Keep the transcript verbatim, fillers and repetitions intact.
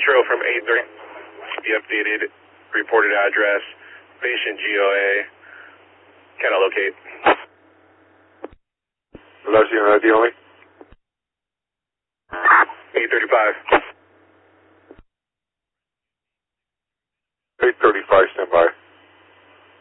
Metro from eight thirty. The updated reported address, patient G O A. Cannot locate. Velocity on I D only. eight thirty-five. eight thirty-five, stand by.